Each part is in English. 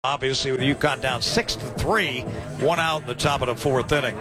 Obviously, with UConn down 6-3, 1 out in the top of the fourth inning.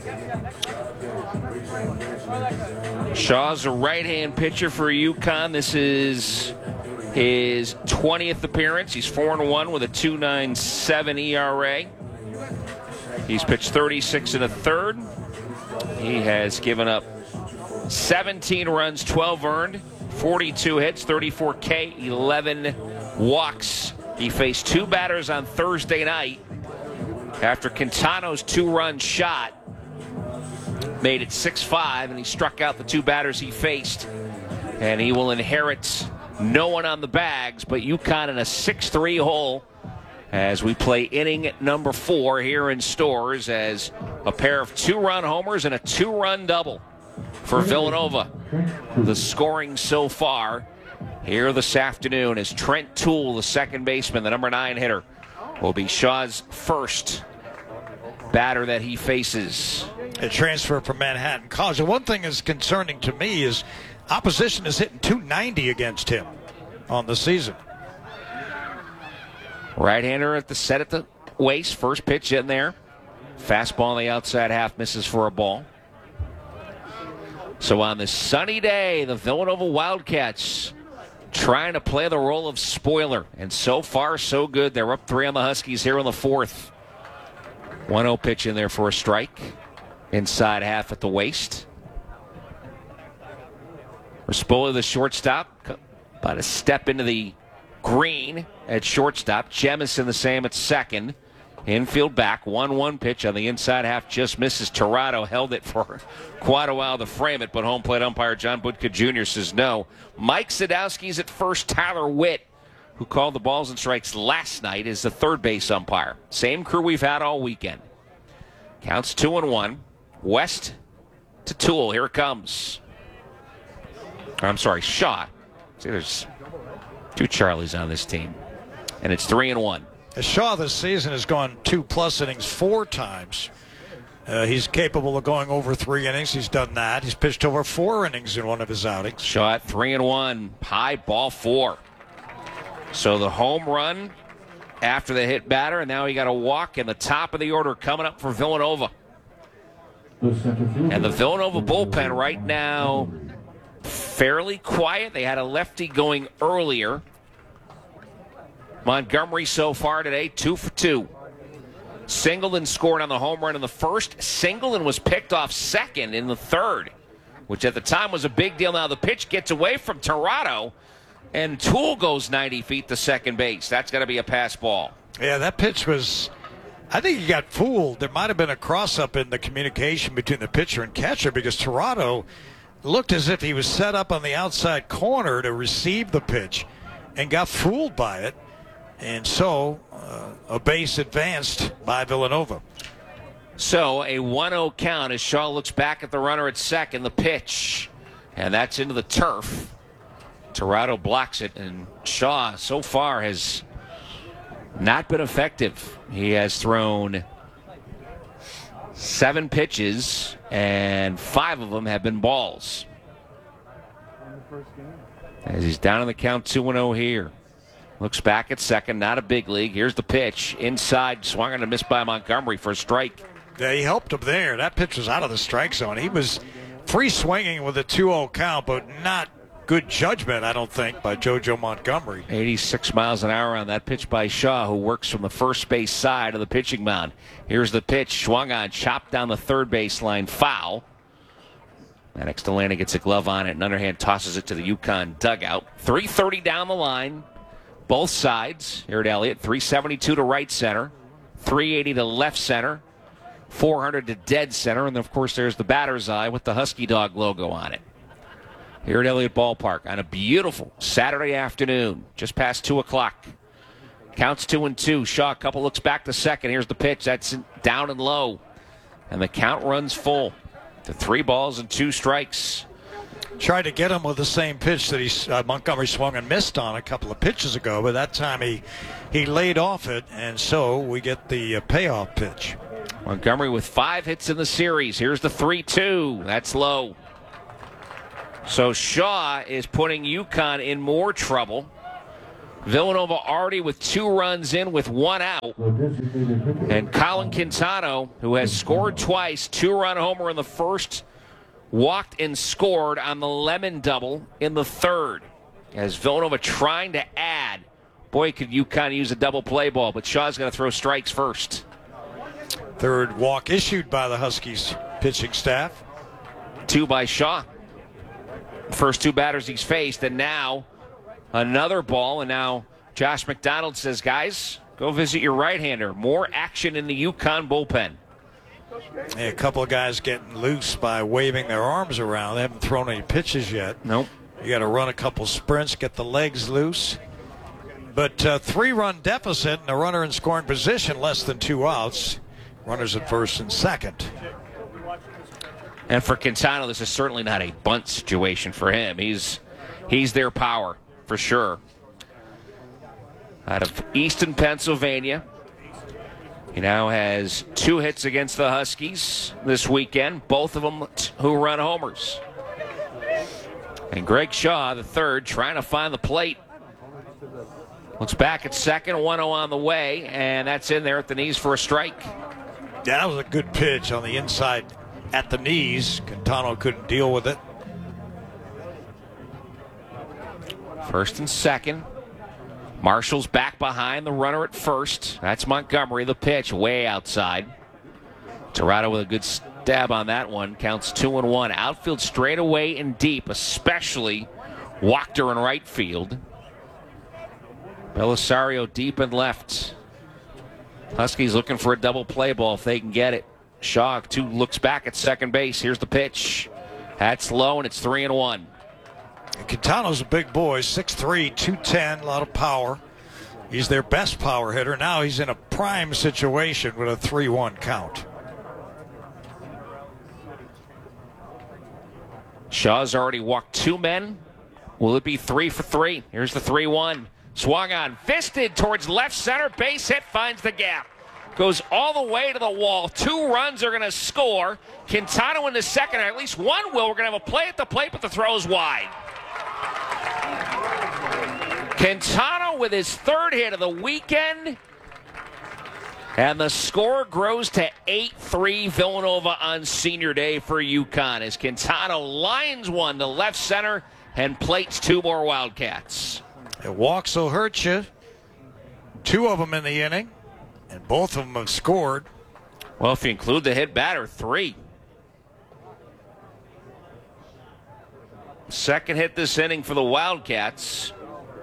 Shaw's a right-hand pitcher for UConn. This is his 20th appearance. He's 4-1 with a 2.97 ERA. He's pitched 36 and a third. He has given up 17 runs, 12 earned, 42 hits, 34 K, 11 walks. He faced two batters on Thursday night after Quintano's two-run shot made it 6-5, and he struck out the two batters he faced. And he will inherit no one on the bags, but UConn in a 6-3 hole as we play inning number 4 here in Storrs, as a pair of two-run homers and a two-run double for Villanova. The scoring so far here this afternoon is Trent Toole, the second baseman, the number 9 hitter, will be Shaw's first batter that he faces. A transfer from Manhattan College. The one thing that's concerning to me is opposition is hitting .290 against him on the season. Right-hander at the set at the waist. First pitch in there. Fastball on the outside half, misses for a ball. So on this sunny day, the Villanova Wildcats trying to play the role of spoiler. And so far, so good. They're up 3 on the Huskies here in the fourth. 1-0 pitch in there for a strike. Inside half at the waist. Respola, the shortstop, about a step into the green at shortstop. Jemison the same at second. Infield back, 1-1 pitch on the inside half, just misses. Tirado held it for quite a while to frame it, but home plate umpire John Budka Jr. says no. Mike Sadowski's at first. Tyler Witt, who called the balls and strikes last night, is the third base umpire. Same crew we've had all weekend. Counts 2-1. West to Toole. Here it comes. I'm sorry, Shaw. See, there's two Charlies on this team. And it's 3-1. Shaw this season has gone 2+ innings 4 times. He's capable of going over 3 innings. He's done that. He's pitched over 4 innings in one of his outings. Shaw at 3-1. High ball 4. So the home run after the hit batter, and now he got a walk in the top of the order coming up for Villanova. And the Villanova bullpen right now fairly quiet. They had a lefty going earlier. Montgomery so far today, 2 for 2. Singleton scored on the home run in the first. Singleton was picked off second in the third, which at the time was a big deal. Now the pitch gets away from Tirado, and Toole goes 90 feet to second base. That's got to be a pass ball. Yeah, that pitch was, I think he got fooled. There might have been a cross-up in the communication between the pitcher and catcher, because Tirado looked as if he was set up on the outside corner to receive the pitch and got fooled by it. And so, a base advanced by Villanova. So, a 1-0 count as Shaw looks back at the runner at second. The pitch, and that's into the turf. Tirado blocks it, and Shaw so far has not been effective. He has thrown 7 pitches, and 5 of them have been balls. As he's down in the count 2-0 here. Looks back at second, not a big league. Here's the pitch. Inside, swung on a miss by Montgomery for a strike. Yeah, he helped him there. That pitch was out of the strike zone. He was free swinging with a 2-0 count, but not good judgment, I don't think, by JoJo Montgomery. 86 miles an hour on that pitch by Shaw, who works from the first base side of the pitching mound. Here's the pitch. Swung on, chopped down the third base line. Foul. Maddox Delaney gets a glove on it and underhand tosses it to the UConn dugout. 3:30 down the line. Both sides here at Elliott. 372 to right center, 380 to left center, 400 to dead center, and of course there's the batter's eye with the Husky Dog logo on it. Here at Elliott Ballpark on a beautiful Saturday afternoon, just past 2 o'clock. Counts 2-2. Shaw, a couple looks back to second. Here's the pitch. That's down and low, and the count runs full to 3 balls and 2 strikes. Tried to get him with the same pitch that Montgomery swung and missed on a couple of pitches ago, but that time he laid off it, and so we get the payoff pitch. Montgomery with 5 hits in the series. Here's the 3-2. That's low. So Shaw is putting UConn in more trouble Villanova already with 2 runs in with 1 out. And Colin Quintano, who has scored twice, 2-run homer in the first, walked and scored on the Lemon double in the third. As Villanova trying to add. Boy, could UConn use a double play ball, but Shaw's going to throw strikes first. Third walk issued by the Huskies pitching staff. 2 by Shaw. First 2 batters he's faced, and now another ball, and now Josh McDonald says, guys, go visit your right-hander. More action in the UConn bullpen. Hey, a couple of guys getting loose by waving their arms around. They haven't thrown any pitches yet. Nope. You got to run a couple sprints, get the legs loose. But 3-run deficit and a runner in scoring position, less than 2 outs. Runners at first and second. And for Quintano, this is certainly not a bunt situation for him. He's their power, for sure. Out of Easton, Pennsylvania. He now has 2 hits against the Huskies this weekend, both of them who run homers. And Greg Shaw, the third, trying to find the plate. Looks back at second, 1-0 on the way, and that's in there at the knees for a strike. Yeah, that was a good pitch on the inside at the knees. Quintano couldn't deal with it. First and second. Marshall's back behind the runner at first. That's Montgomery, the pitch, way outside. Tirado with a good stab on that one. Counts 2-1. Outfield straight away and deep, especially Wachter in right field. Belisario deep and left. Huskies looking for a double play ball if they can get it. Shaw, 2 looks back at second base. Here's the pitch. That's low, and it's 3-1. Quintano's a big boy, 6'3", 210, a lot of power. He's their best power hitter. Now he's in a prime situation with a 3-1 count. Shaw's already walked 2 men. Will it be 3 for 3? Here's the 3-1. Swung on, fisted towards left center. Base hit, finds the gap. Goes all the way to the wall. 2 runs are going to score. Quintano in the second, or at least one will. We're going to have a play at the plate, but the throw is wide. Quintano with his 3rd hit of the weekend. And the score grows to 8-3 Villanova on senior day for UConn as Quintano lines one to left center and plates 2 more Wildcats. The walks will hurt you. 2 of them in the inning, and both of them have scored. Well, if you include the hit batter, 3. Second hit this inning for the Wildcats.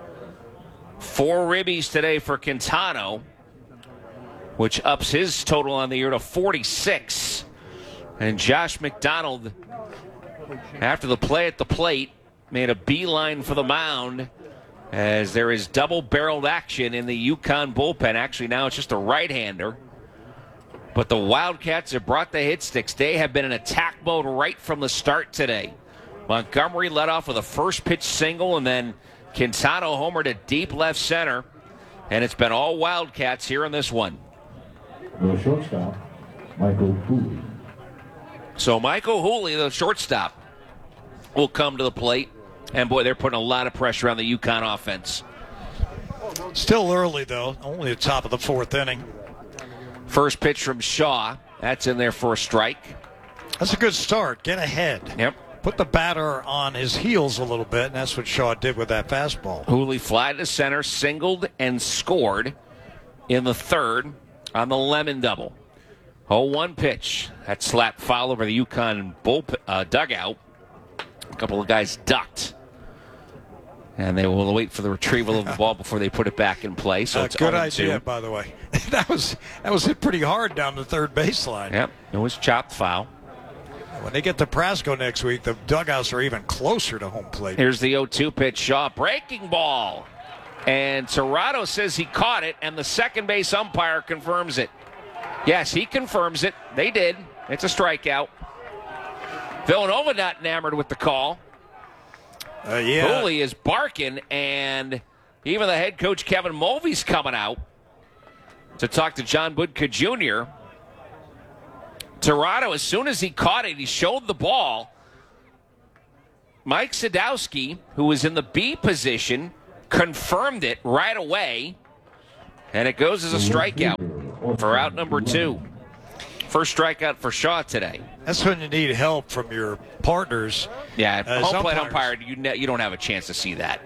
4 ribbies today for Quintano, which ups his total on the year to 46. And Josh McDonald, after the play at the plate, made a beeline for the mound as there is double-barreled action in the UConn bullpen. Actually, now it's just a right-hander. But the Wildcats have brought the hit sticks. They have been in attack mode right from the start today. Montgomery led off with a first pitch single, and then Quintano homered to deep left center. And it's been all Wildcats here in this one. The shortstop, Michael Hooley. So Michael Hooley, the shortstop, will come to the plate. And, boy, they're putting a lot of pressure on the UConn offense. Still early, though. Only the top of the 4th inning. First pitch from Shaw. That's in there for a strike. That's a good start. Get ahead. Yep. Put the batter on his heels a little bit, and that's what Shaw did with that fastball. Hooley fly to center, singled and scored in the third on the Lemon double. 0-1 pitch. That slap foul over the UConn dugout. A couple of guys ducked. And they will wait for the retrieval of the ball before they put it back in play. So it's good 0-2. idea, by the way. that was hit pretty hard down the third baseline. Yep, it was chopped foul. When they get to Prasco next week, the dugouts are even closer to home plate. Here's the 0-2 pitch. Shaw, breaking ball. And Tirado says he caught it, and the second base umpire confirms it. Yes, he confirms it. They did. It's a strikeout. Villanova not enamored with the call. Yeah. Hooley is barking, and even the head coach, Kevin Mulvey's coming out to talk to John Budka Jr. Tirado, as soon as he caught it, he showed the ball. Mike Sadowski, who was in the B position, confirmed it right away, and it goes as a strikeout for out number 2. First strikeout for Shaw today. That's when you need help from your partners. Yeah, as home plate umpires. umpire, you don't have a chance to see that.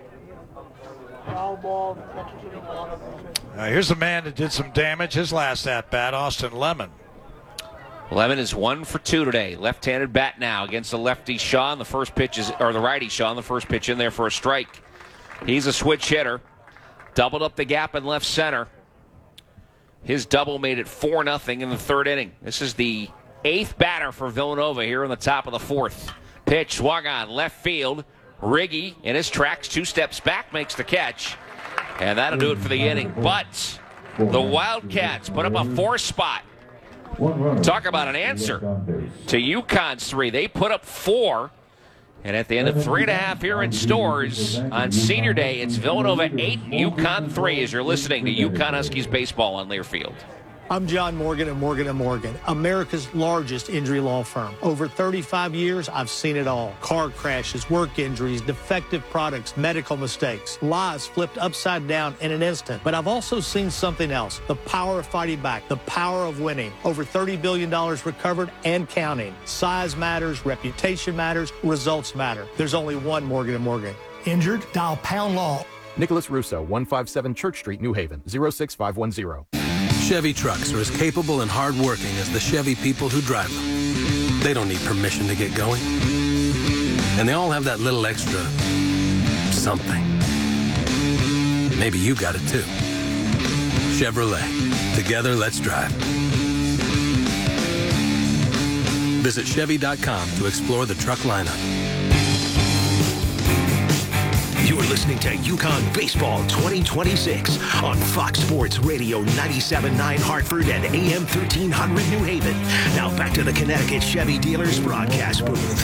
Here's the man that did some damage his last at-bat, Austin Lemon. Lemon is 1 for 2 today. Left-handed bat now against the lefty Shaw. And the first pitch is, or the righty Shaw. And the first pitch in there for a strike. He's a switch hitter. Doubled up the gap in left center. His double made it 4-0 in the third inning. This is the 8th batter for Villanova here in the top of the 4th. Pitch swung on left field. Riggy in his tracks, 2 steps back, makes the catch. And that'll do it for the inning. But the Wildcats put up a 4 spot. Talk about an answer to UConn's 3. They put up 4. And at the end of 3.5 here in Stores on Senior Day, it's Villanova 8, UConn 3 as you're listening to UConn Huskies baseball on Learfield. I'm John Morgan of Morgan & Morgan, America's largest injury law firm. Over 35 years, I've seen it all. Car crashes, work injuries, defective products, medical mistakes, lives flipped upside down in an instant. But I've also seen something else, the power of fighting back, the power of winning. Over $30 billion recovered and counting. Size matters, reputation matters, results matter. There's only one Morgan & Morgan. Injured? Dial pound law. Nicholas Russo, 157 Church Street, New Haven, 06510. Chevy trucks are as capable and hardworking as the Chevy people who drive them. They don't need permission to get going. And they all have that little extra something. Maybe you got it too. Chevrolet. Together, let's drive. Visit Chevy.com to explore the truck lineup. You are listening to UConn Baseball 2026 on Fox Sports Radio 97.9 Hartford and AM 1300 New Haven. Now back to the Connecticut Chevy Dealers broadcast booth.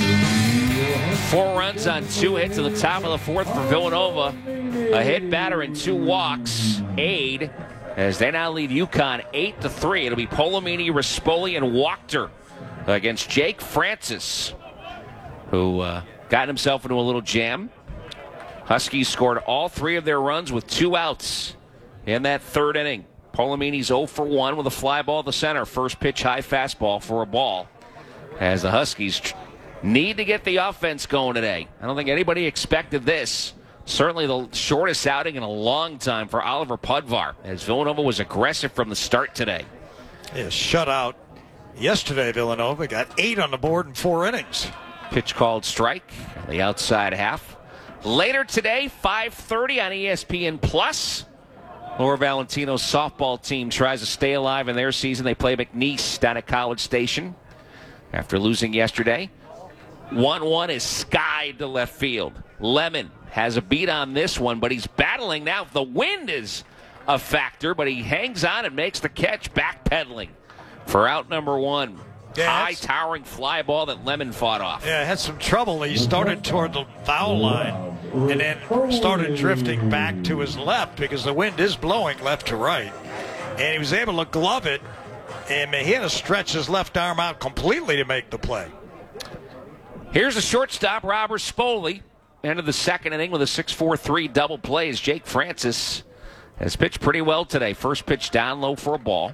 4 runs on 2 hits in the top of the 4th for Villanova. A hit batter and 2 walks. Aid as they now lead UConn 8-3. It'll be Polomini, Rispoli, and Wachter against Jake Francis, who got himself into a little jam. Huskies scored all 3 of their runs with 2 outs in that third inning. Polomini's 0 for 1 with a fly ball to center. First pitch high fastball for a ball. As the Huskies need to get the offense going today. I don't think anybody expected this. Certainly the shortest outing in a long time for Oliver Pudvar, as Villanova was aggressive from the start today. Yeah, shutout yesterday. Villanova got 8 on the board in 4 innings. Pitch called strike on the outside half. Later today, 5:30 on ESPN Plus. Laura Valentino's softball team tries to stay alive in their season. They play McNeese down at College Station after losing yesterday. 1-1 is skied to left field. Lemon has a beat on this one, but he's battling now. The wind is a factor, but he hangs on and makes the catch, backpedaling for out number 1. Yeah, high towering fly ball that Lemon fought off. Yeah, had some trouble. He started toward the foul line and then started drifting back to his left because the wind is blowing left to right. And he was able to glove it, and he had to stretch his left arm out completely to make the play. Here's the shortstop, Robert Spoli. End of the second inning with a 6-4-3 double play as Jake Francis has pitched pretty well today. First pitch down low for a ball.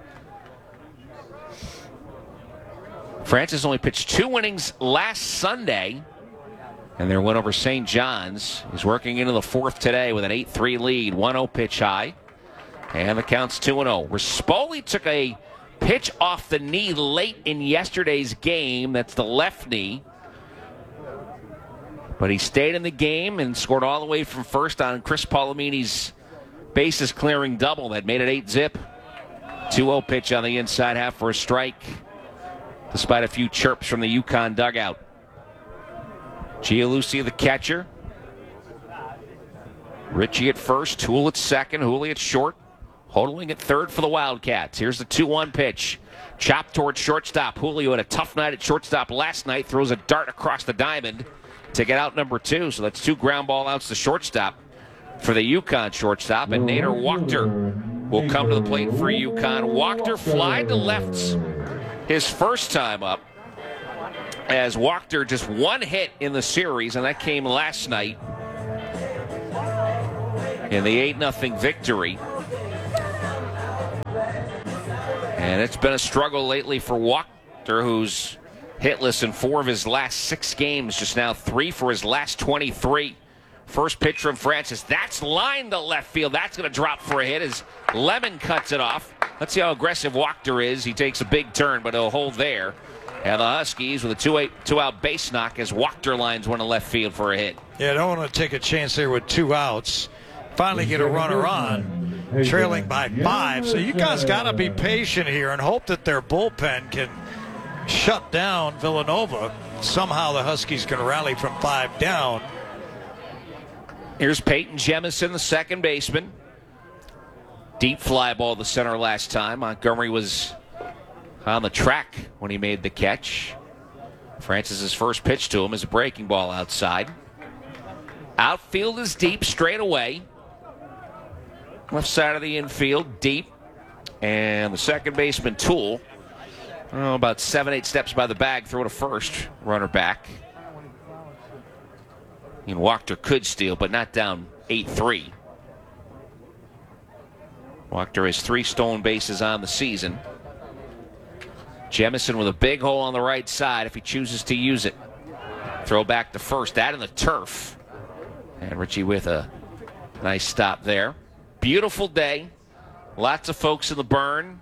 Francis only pitched 2 innings last Sunday, and their win over St. John's. He's working into the 4th today with an 8-3 lead. 1-0 pitch high, and the count's 2-0. Rispoli took a pitch off the knee late in yesterday's game. That's the left knee. But he stayed in the game and scored all the way from first on Chris Polomini's bases clearing double that made it 8-zip. 2-0 pitch on the inside half for a strike, despite a few chirps from the UConn dugout. Gianlucci, the catcher. Ritchie at first, Toole at second, Hooley at short. Hodling at third for the Wildcats. Here's the 2-1 pitch. Chopped toward shortstop. Julio had a tough night at shortstop last night. Throws a dart across the diamond to get out number 2. So that's 2 ground ball outs to shortstop for the UConn shortstop. And Nader Wachter will come to the plate for UConn. Wachter flied to left his first time up, as Wachter just 1 hit in the series, and that came last night. in the 8-0 victory. And it's been a struggle lately for Wachter, who's hitless in 4 of his last 6 games, just now 3 for his last 23. First pitch from Francis. That's lined to left field. That's going to drop for a hit as Lemon cuts it off. Let's see how aggressive Wachter is. He takes a big turn, but he'll hold there. And the Huskies with a 2-out base knock as Wachter lines one to left field for a hit. Yeah, don't want to take a chance there with 2 outs. Finally get a runner on, trailing by 5. So you guys got to be patient here and hope that their bullpen can shut down Villanova. Somehow the Huskies can rally from 5 down. Here's Peyton Jemison, the second baseman. Deep fly ball to center last time. Montgomery was on the track when he made the catch. Francis's first pitch to him is a breaking ball outside. Outfield is deep straight away. Left side of the infield, deep. And the second baseman, Toole, about 7-8 steps by the bag, throw to first, runner back. And Wachter could steal, but not down 8-3. Wachter has 3 stolen bases on the season. Jemison with a big hole on the right side if he chooses to use it. Throw back to first, that in the turf. And Richie with a nice stop there. Beautiful day. Lots of folks in the burn.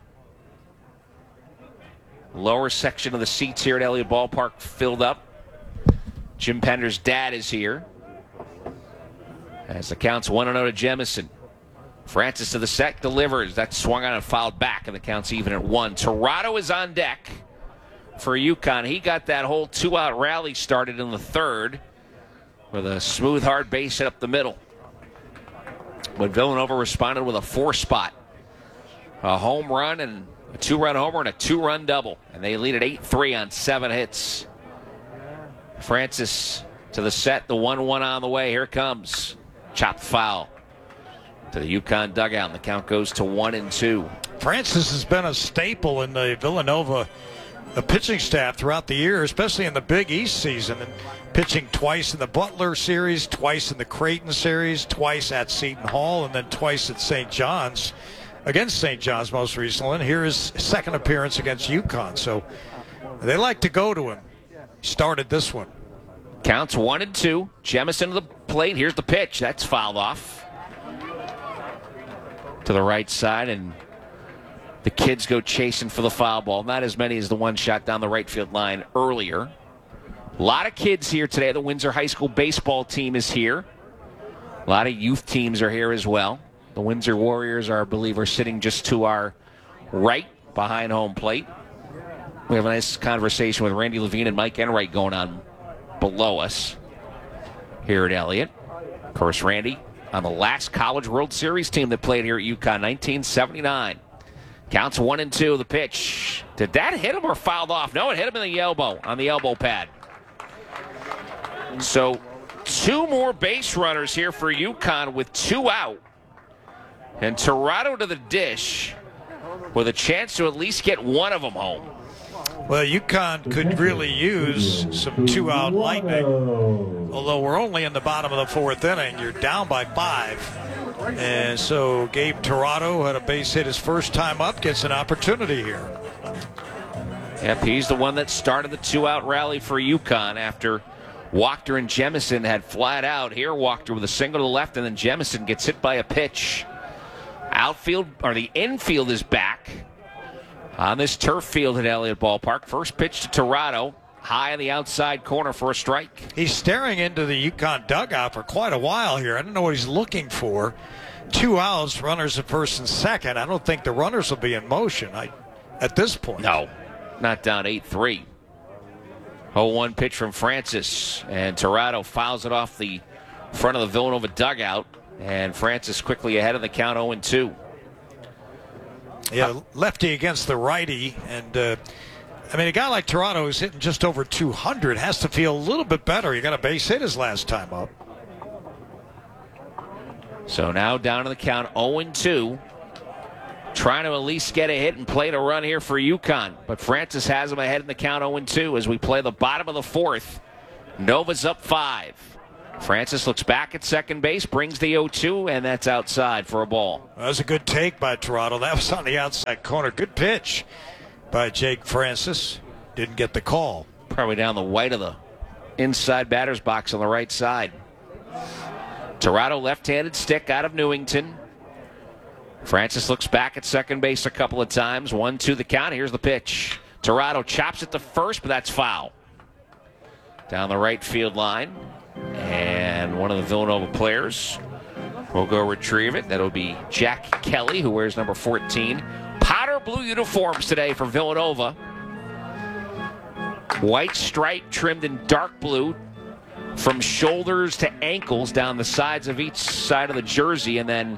Lower section of the seats here at Elliott Ballpark filled up. Jim Pender's dad is here. As the count's 1-0 to Jemison. Francis to the set, delivers. That's swung on and fouled back, and the count's even at 1. Tirado is on deck for UConn. He got that whole 2-out rally started in the 3rd with a smooth, hard base hit up the middle. But Villanova responded with a 4-spot. A home run and a 2-run homer and a 2-run double. And they lead at 8-3 on 7 hits. Francis to the set, the 1-1 on the way. Here it comes. Chopped foul to the UConn dugout, and the count goes to 1-2. Francis has been a staple in the Villanova pitching staff throughout the year, especially in the Big East season, and pitching twice in the Butler series, twice in the Creighton series, twice at Seton Hall, and then twice at St. John's, against St. John's most recently. And here is his second appearance against UConn. So they like to go to him. He started this one. Counts 1-2. Jemison to the plate. Here's the pitch. That's fouled off to the right side, and the kids go chasing for the foul ball. Not as many as the one shot down the right field line earlier. A lot of kids here today. The Windsor High School baseball team is here. A lot of youth teams are here as well. The Windsor Warriors, I believe, are sitting just to our right behind home plate. We have a nice conversation with Randy Levine and Mike Enright going on below us here at Elliott. Of course, Randy on the last College World Series team that played here at UConn, 1979. Counts 1-2, the pitch. Did that hit him or fouled off? No, it hit him in the elbow, on the elbow pad. So 2 more base runners here for UConn with 2 out. And Tirado to the dish with a chance to at least get one of them home. Well, UConn could really use some 2-out lightning. Although we're only in the bottom of the 4th inning, you're down by 5. And so Gabe Tirado had a base hit his first time up, gets an opportunity here. Yep, he's the one that started the 2-out rally for UConn after Wachter and Jemison had flat out. Here Wachter with a single to the left, and then Jemison gets hit by a pitch. Outfield, or the infield is back on this turf field at Elliott Ballpark. First pitch to Tirado, high in the outside corner for a strike. He's staring into the UConn dugout for quite a while here. I don't know what he's looking for. 2 outs, runners at first and second. I don't think the runners will be in motion at this point. No, not down 8-3. 0-1 pitch from Francis, and Tirado fouls it off the front of the Villanova dugout, and Francis quickly ahead of the count, 0-2. Yeah, lefty against the righty, and I mean, a guy like Tirado who's hitting just over 200 has to feel a little bit better. He got a base hit his last time up. So now down to the count, 0-2. Trying to at least get a hit and play to run here for UConn. But Francis has him ahead in the count, 0-2, as we play the bottom of the 4th. Nova's up 5. Francis looks back at second base, brings the 0-2, and that's outside for a ball. That was a good take by Toronto. That was on the outside corner. Good pitch by Jake Francis. Didn't get the call. Probably down the white of the inside batter's box on the right side. Toronto left-handed stick out of Newington. Francis looks back at second base a couple of times. 1-2 the count. Here's the pitch. Toronto chops it to first, but that's foul. Down the right field line. And one of the Villanova players will go retrieve it. That'll be Jack Kelly, who wears number 14. Powder blue uniforms today for Villanova. White stripe trimmed in dark blue from shoulders to ankles down the sides of each side of the jersey, and then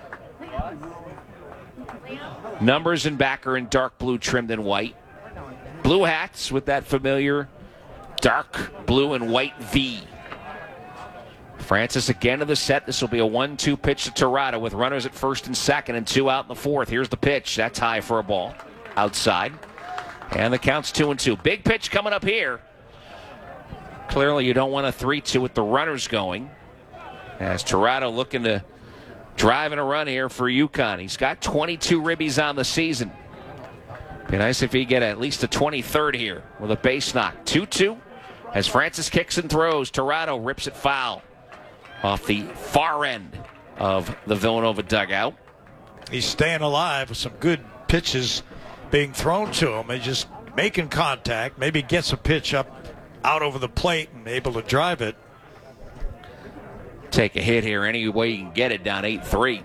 numbers in back are in dark blue trimmed in white. Blue hats with that familiar dark blue and white V. Francis again to the set. This will be a 1-2 pitch to Toronto with runners at first and second and 2 out in the fourth. Here's the pitch. That's high for a ball. Outside. And the count's 2-2. Big pitch coming up here. Clearly you don't want a 3-2 with the runners going. As Toronto looking to drive in a run here for UConn. He's got 22 ribbies on the season. Be nice if he get at least a 23rd here with a base knock. 2-2 as Francis kicks and throws. Toronto rips it foul off the far end of the Villanova dugout. He's staying alive with some good pitches being thrown to him. He's just making contact. Maybe gets a pitch up out over the plate and able to drive it. Take a hit here any way you can get it, down 8-3.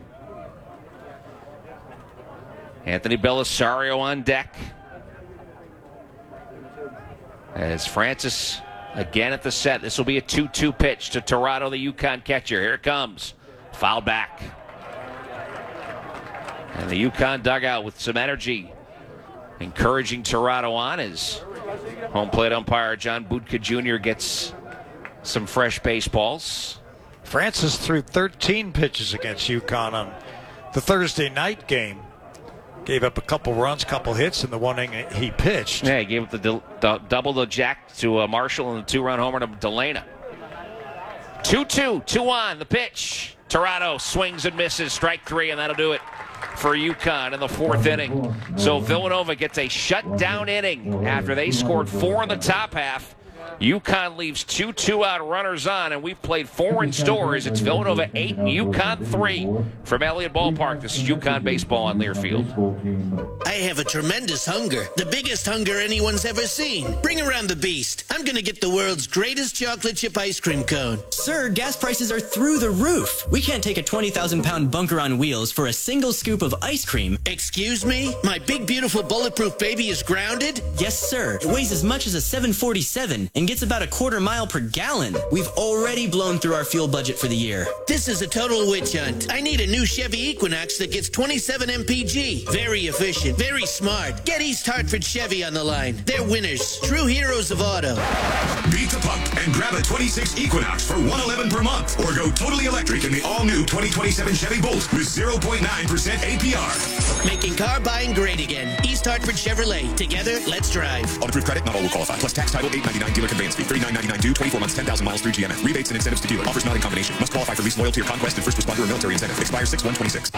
Anthony Belisario on deck. As Francis again at the set. This will be a 2-2 pitch to Toronto, the UConn catcher. Here it comes. Foul back. And the UConn dugout with some energy, encouraging Toronto on as home plate umpire John Budka Jr. gets some fresh baseballs. Francis threw 13 pitches against UConn on the Thursday night game. Gave up a couple runs, couple hits in the one inning he pitched. Yeah, he gave up the double to Jack to Marshall and the 2-run homer to Delana. 2-2, 2-1, the pitch. Toronto swings and misses, strike 3, and that'll do it for UConn in the fourth inning. So Villanova gets a shutdown inning after they scored 4 in the top half. UConn leaves 2-2 out, runners on, and we've played 4 in Stores. It's Villanova 8 and UConn 3 from Elliott Ballpark. This is UConn baseball on Learfield. I have a tremendous hunger, the biggest hunger anyone's ever seen. Bring around the beast. I'm gonna get the world's greatest chocolate chip ice cream cone. Sir, gas prices are through the roof. We can't take a 20,000-pound bunker on wheels for a single scoop of ice cream. Excuse me? My big, beautiful, bulletproof baby is grounded? Yes, sir. It weighs as much as a 747 and gets about a quarter mile per gallon. We've already blown through our fuel budget for the year. This is a total witch hunt. I need a new Chevy Equinox that gets 27 mpg. Very efficient, very smart. Get East Hartford Chevy on the line. They're winners, true heroes of auto. Beat the pump and grab a 26 Equinox for $111 per month, or go totally electric in the all-new 2027 Chevy Bolt with 0.9% APR. Making car buying great again. East Hartford Chevrolet. Together, let's drive. Auto-approved credit, not all will qualify. Plus tax, title, $899 dealer conveyance fee, $39.99 due, 24 months, 10,000 miles through GMF. Rebates and incentives to dealer. Offers not in combination. Must qualify for lease, loyalty, or conquest and first responder or military incentive. Expires 6/126.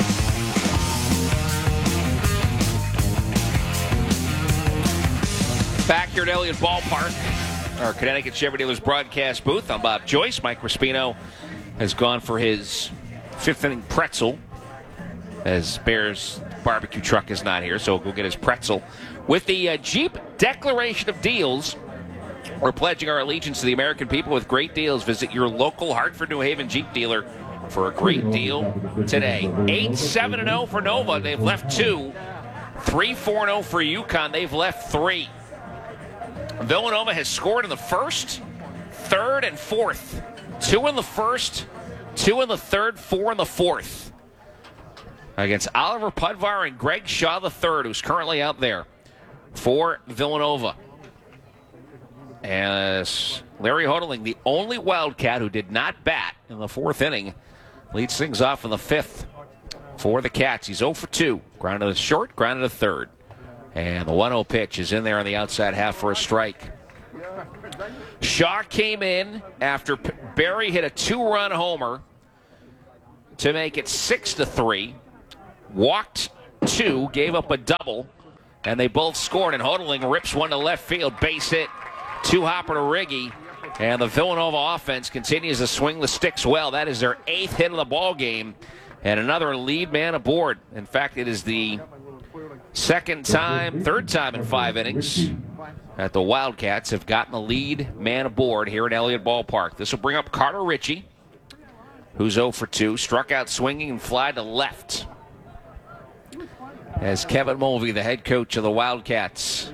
Back here at Elliott Ballpark, our Connecticut Chevy Dealers broadcast booth. I'm Bob Joyce. Mike Raspino has gone for his 5th inning pretzel, as Bears barbecue truck is not here, so we'll go get his pretzel. With the Jeep Declaration of Deals, we're pledging our allegiance to the American people with great deals. Visit your local Hartford, New Haven Jeep dealer for a great deal today. 8-7-0 for Nova. They've left 2. 3-4-0 for UConn. They've left 3. Villanova has scored in the first, third, and fourth. 2 in the first, 2 in the third, 4 in the fourth. Against Oliver Pudvar and Greg Shaw III, who's currently out there for Villanova. As Larry Hodling, the only Wildcat who did not bat in the fourth inning, leads things off in the fifth for the Cats. He's 0 for 2. Grounded to short, grounded to third. And the 1-0 pitch is in there on the outside half for a strike. Shaw came in after Berry hit a 2-run homer to make it 6-3. Walked 2, gave up a double, and they both scored. And Hodling rips one to left field, base hit, 2-hopper to Riggy. And the Villanova offense continues to swing the sticks well. That is their 8th hit of the ball game, and another lead man aboard. In fact, it is the third time in 5 innings that the Wildcats have gotten the lead man aboard here at Elliott Ballpark. This will bring up Carter Ritchie, who's 0 for 2, struck out swinging and fly to left. As Kevin Mulvey, the head coach of the Wildcats,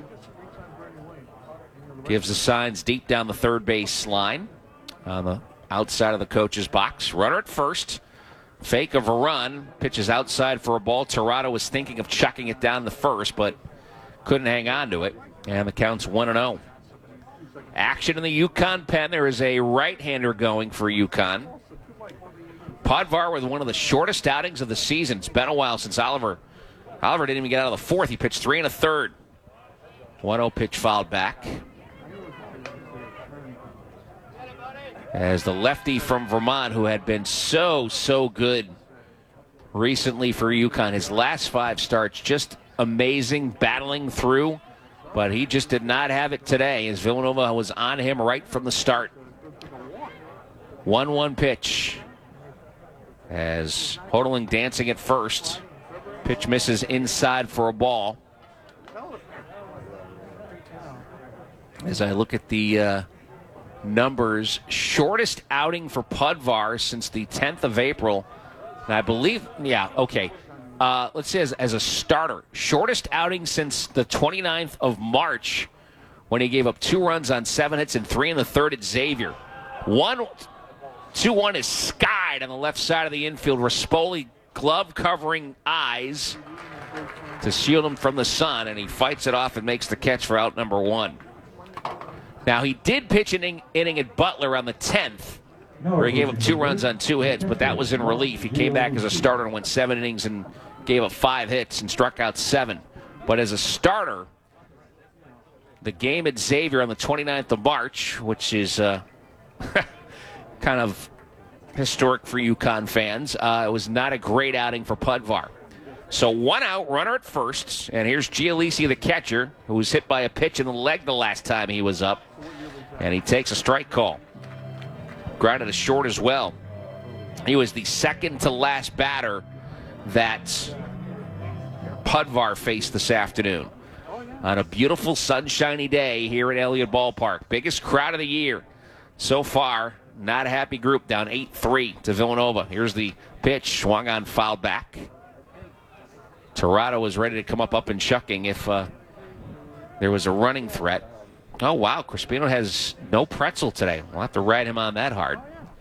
gives the signs deep down the third base line on the outside of the coach's box. Runner at first. Fake of a run. Pitches outside for a ball. Tirado was thinking of chucking it down the first, but couldn't hang on to it. And the count's 1-0. Action in the UConn pen. There is a right-hander going for UConn. Podvar with one of the shortest outings of the season. It's been a while since Oliver didn't even get out of the fourth. He pitched 3 1/3. 1-0 pitch fouled back. As the lefty from Vermont, who had been so good recently for UConn, his last 5 starts just amazing, battling through, but he just did not have it today as Villanova was on him right from the start. 1-1 pitch as Hodling dancing at first. Pitch misses inside for a ball. As I look at the numbers, shortest outing for Podvar since the 10th of April. And I believe, let's say as a starter. Shortest outing since the 29th of March when he gave up 2 runs on 7 hits and 3 1/3 at Xavier. 2-1 is skied on the left side of the infield. Rispoli glove covering eyes to shield him from the sun, and he fights it off and makes the catch for out number 1. Now, he did pitch an inning at Butler on the 10th, where he gave up 2 runs on 2 hits, but that was in relief. He came back as a starter and went 7 innings and gave up 5 hits and struck out 7. But as a starter, the game at Xavier on the 29th of March, which is kind of historic for UConn fans, it was not a great outing for Podvar. So 1 out, runner at first, and here's Gialisi, the catcher, who was hit by a pitch in the leg the last time he was up, and he takes a strike call. Grounded to short as well. He was the second to last batter that Podvar faced this afternoon on a beautiful sunshiny day here at Elliott Ballpark. Biggest crowd of the year so far. Not a happy group, down 8-3 to Villanova. Here's the pitch, swung on, fouled back. Tirado was ready to come up and chucking if there was a running threat. Oh, wow, Crispino has no pretzel today. We'll have to ride him on that hard.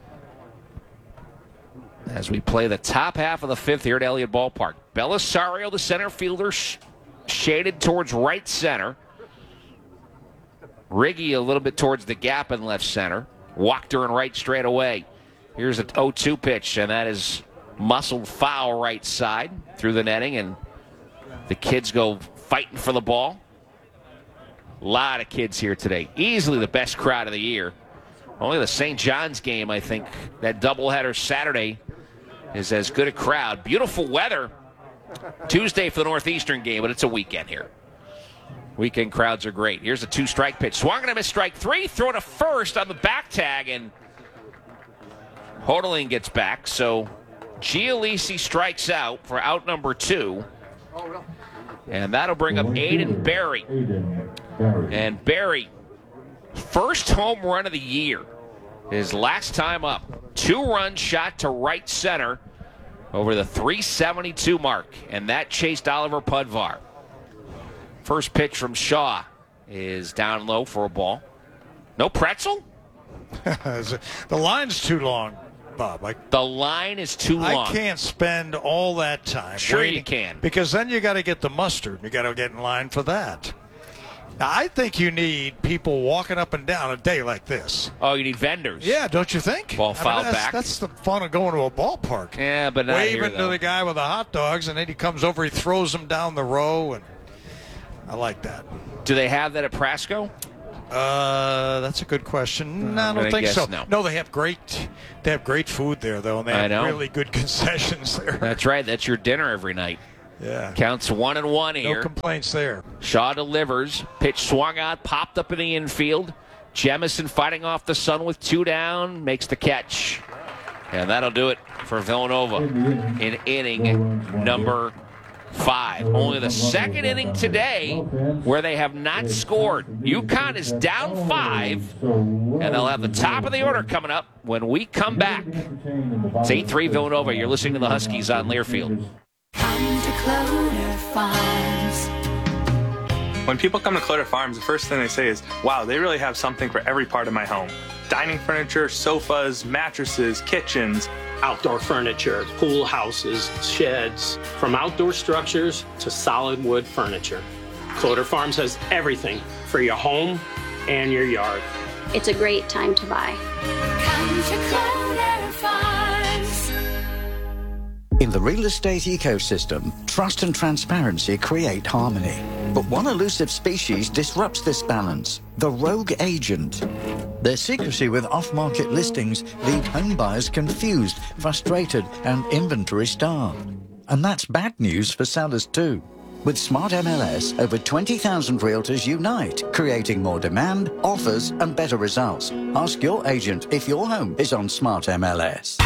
As we play the top half of the 5th here at Elliott Ballpark. Belisario, the center fielder, shaded towards right center. Riggy a little bit towards the gap in left center. Wachter in right straight away. Here's an 0-2 pitch, and that is muscled foul right side through the netting, and the kids go fighting for the ball. A lot of kids here today. Easily the best crowd of the year. Only the St. John's game, I think, that doubleheader Saturday is as good a crowd. Beautiful weather Tuesday for the Northeastern game, but it's a weekend here. Weekend crowds are great. Here's a 2-strike pitch. Swung and a miss, strike 3. Throw to first on the back tag, and Hodling gets back. So Gialisi strikes out for out number 2. And that'll bring up Aiden Berry. And Berry, first home run of the year. His last time up. 2-run shot to right center over the 372 mark. And that chased Oliver Podvar. First pitch from Shaw is down low for a ball. No pretzel? The line's too long, Bob. The line is too long. I can't spend all that time. Sure waiting, you can. Because then you got to get the mustard. You got to get in line for that. Now, I think you need people walking up and down a day like this. Oh, you need vendors. Yeah, don't you think? Ball fouled back. That's the fun of going to a ballpark. Yeah, but not waving here, to though. the guy with the hot dogs, and then he comes over, he throws them down the row, and I like that. Do they have that at Prasco? That's a good question. No, I don't think so. No, they have great food there, though, and they have really good concessions there. That's right. That's your dinner every night. Yeah. Counts 1-1 here. No complaints there. Shaw delivers. Pitch swung out, popped up in the infield. Jemison fighting off the sun with 2 down, makes the catch. And that'll do it for Villanova in inning number 5. Only the second inning today where they have not scored. UConn is down 5, and they'll have the top of the order coming up when we come back. It's 8-3 Villanova. You're listening to the Huskies on Learfield. Come to Cloder Farms. When people come to Cloder Farms, the first thing they say is, wow, they really have something for every part of my home. Dining furniture, sofas, mattresses, kitchens. Outdoor furniture, pool houses, sheds, from outdoor structures to solid wood furniture. Cloder Farms has everything for your home and your yard. It's a great time to buy. Come to Cloder Farms. In the real estate ecosystem, trust and transparency create harmony. But one elusive species disrupts this balance, the rogue agent. Their secrecy with off-market listings leave home buyers confused, frustrated, and inventory-starved. And that's bad news for sellers too. With Smart MLS, over 20,000 realtors unite, creating more demand, offers, and better results. Ask your agent if your home is on Smart MLS.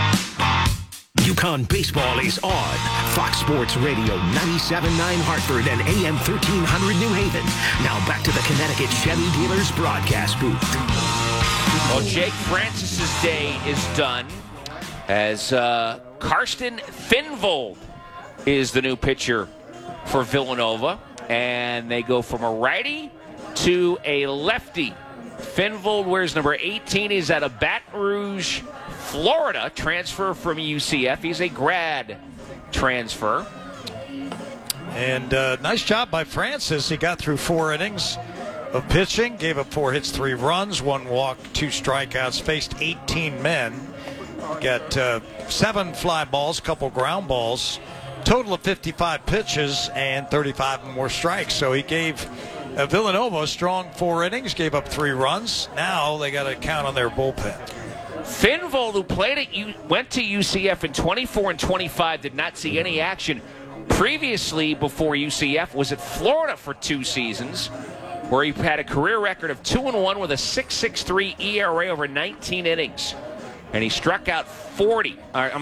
UConn baseball is on Fox Sports Radio 97.9 Hartford and AM 1300 New Haven. Now back to the Connecticut Chevy Dealers broadcast booth. Well, Jake Francis's day is done as Karsten Finvold is the new pitcher for Villanova, and they go from a righty to a lefty. Finvold wears number 18. He's out of Baton Rouge, Florida, transfer from UCF. He's a grad transfer. And nice job by Francis. He got through 4 innings of pitching, gave up 4 hits, 3 runs, 1 walk, 2 strikeouts, faced 18 men. Got 7 fly balls, a couple ground balls, total of 55 pitches and 35 more strikes. So he gave Villanova a strong 4 innings, gave up 3 runs. Now they got to count on their bullpen. Finvold, who went to UCF in 24 and 25, did not see any action. Previously, before UCF, was at Florida for 2 seasons, where he had a career record of 2-1 with a 6.63 ERA over 19 innings. And he struck out 14,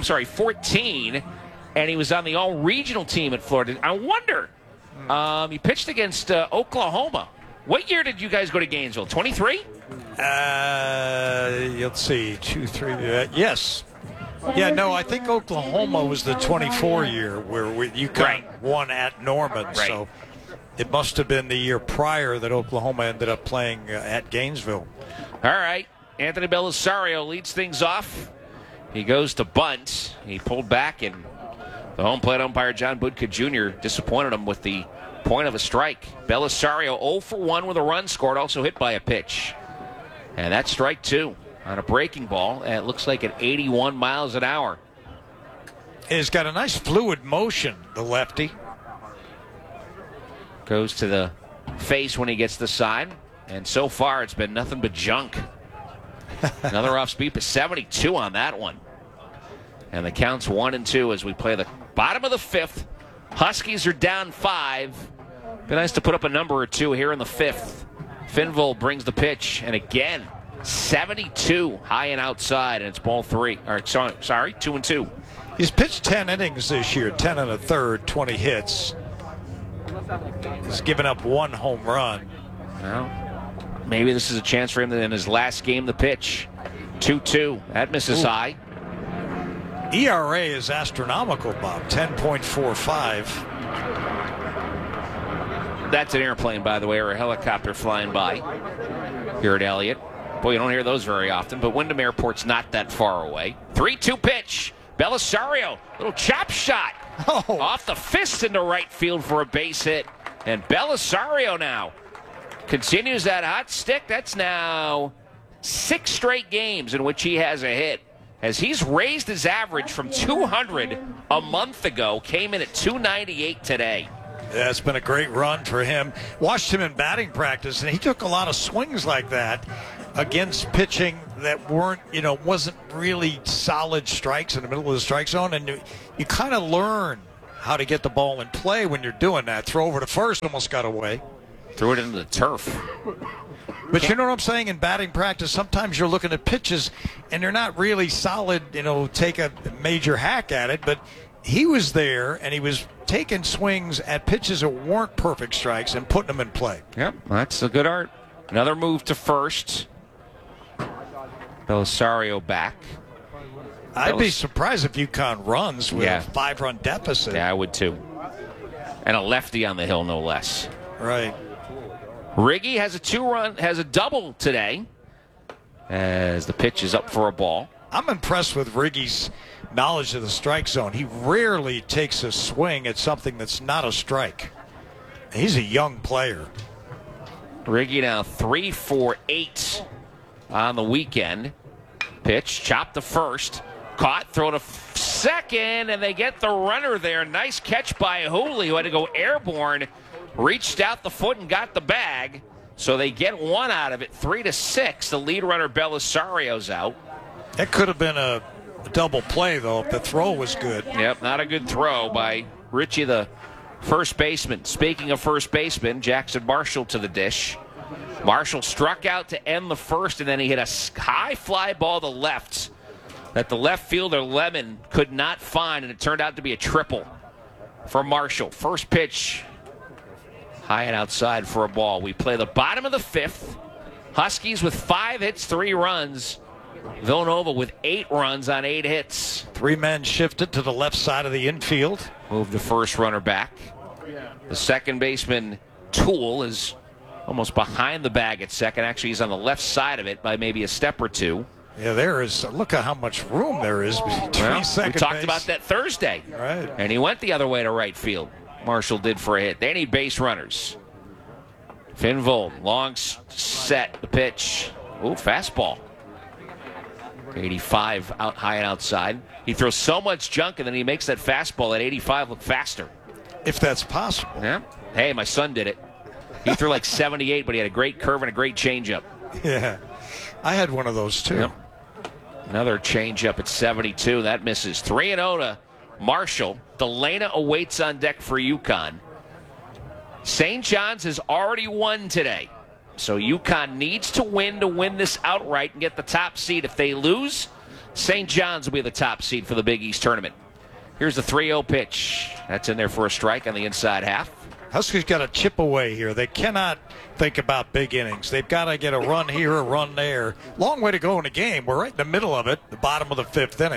and he was on the all-regional team at Florida. I wonder, he pitched against Oklahoma. What year did you guys go to Gainesville? 23? Let's see, 2, 3. Yes. Yeah, no, I think Oklahoma was the 24 year where UConn won at Norman. Right. So it must have been the year prior that Oklahoma ended up playing at Gainesville. All right. Anthony Belisario leads things off. He goes to bunt. He pulled back, and the home plate umpire, John Budka Jr., disappointed him with the point of a strike. Belisario 0 for 1 with a run scored, also hit by a pitch. And that's strike 2 on a breaking ball, and it looks like at 81 miles an hour. He's got a nice fluid motion, the lefty. Goes to the face when he gets the sign, and so far it's been nothing but junk. Another off speed, but 72 on that one. And the count's 1-2 as we play the bottom of the 5th. Huskies are down 5. Be nice to put up a number or 2 here in the 5th. Finvold brings the pitch, and again, 72 high and outside, and it's ball 3. Or sorry, 2-2. He's pitched 10 innings this year, 10 1/3, 20 hits. He's given up 1 home run. Well, maybe this is a chance for him in his last game to pitch. 2-2. That misses high. ERA is astronomical, Bob. 10.45. That's an airplane, by the way, or a helicopter flying by here at Elliott. Boy, you don't hear those very often, but Wyndham Airport's not that far away. 3-2 pitch. Belisario, little chop shot. Off the fist into right field for a base hit. And Belisario now continues that hot stick. That's now 6 straight games in which he has a hit, as he's raised his average from 200 a month ago, came in at 298 today. Yeah, it's been a great run for him. Watched him in batting practice, and he took a lot of swings like that against pitching that wasn't really solid strikes in the middle of the strike zone. And you kind of learn how to get the ball in play when you're doing that. Throw over to first, almost got away. Threw it into the turf. But you know what I'm saying? In batting practice, sometimes you're looking at pitches, and they're not really solid, take a major hack at it. But he was there, and he was taking swings at pitches that weren't perfect strikes and putting them in play. Yep, that's a good art. Another move to first. Belisario back. I'd be surprised if UConn runs with a 5-run deficit. Yeah, I would too. And a lefty on the hill, no less. Right. Riggy has a double today as the pitch is up for a ball. I'm impressed with Riggy's knowledge of the strike zone. He rarely takes a swing at something that's not a strike. He's a young player. Riggy now 3 for 8 on the weekend. Pitch, chopped to first, caught, throw to second, and they get the runner there. Nice catch by Hooley, who had to go airborne. Reached out the foot and got the bag. So they get one out of it, 3-6. The lead runner, Belisario's out. That could have been a double play, though, if the throw was good. Yep, not a good throw by Richie, the first baseman. Speaking of first baseman, Jackson Marshall to the dish. Marshall struck out to end the first, and then he hit a high fly ball to left that the left fielder, Lemon, could not find, and it turned out to be a triple for Marshall. First pitch, high and outside for a ball. We play the bottom of the 5th. Huskies with 5 hits, 3 runs. Villanova with 8 runs on 8 hits. 3 men shifted to the left side of the infield. Move the first runner back. The second baseman, Toole, is almost behind the bag at second. Actually, he's on the left side of it by maybe a step or two. Yeah, there is. Look at how much room there is between second we talked base. about that Thursday. Right. And he went the other way to right field. Marshall did for a hit. They need base runners. Finn Vold, long set, the pitch. Ooh, fastball. 85 out high and outside. He throws so much junk, and then he makes that fastball at 85 look faster. If that's possible. Yeah. Hey, my son did it. He threw like 78, but he had a great curve and a great changeup. Yeah. I had one of those, too. Yep. Another changeup at 72. That misses. 3-0 to Marshall. Delana awaits on deck for UConn. St. John's has already won today. So UConn needs to win this outright and get the top seed. If they lose, St. John's will be the top seed for the Big East tournament. Here's the 3-0 pitch. That's in there for a strike on the inside half. Huskies got to chip away here. They cannot think about big innings. They've got to get a run here, a run there. Long way to go in the game. We're right in the middle of it, the bottom of the 5th inning.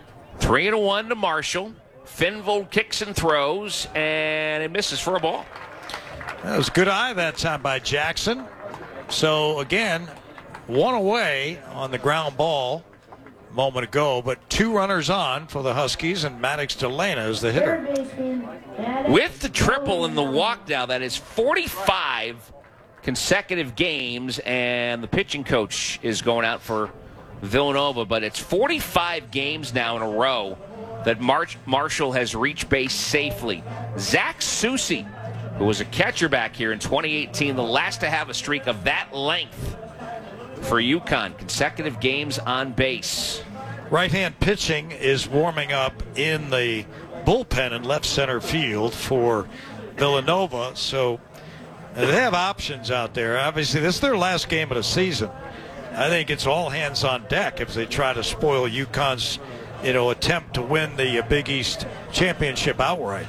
3-1 to Marshall. Finvold kicks and throws, and it misses for a ball. That was a good eye that time by Jackson. So, again, 1 away on the ground ball a moment ago, but 2 runners on for the Huskies, and Maddox Delana is the hitter. With the triple and the walk now, that is 45 consecutive games, and the pitching coach is going out for Villanova, but it's 45 games now in a row that Marshall has reached base safely. Zach Susi, who was a catcher back here in 2018, the last to have a streak of that length for UConn. Consecutive games on base. Right-hand pitching is warming up in the bullpen in left center field for Villanova, so they have options out there. Obviously, this is their last game of the season. I think it's all hands on deck if they try to spoil UConn's attempt to win the Big East championship outright.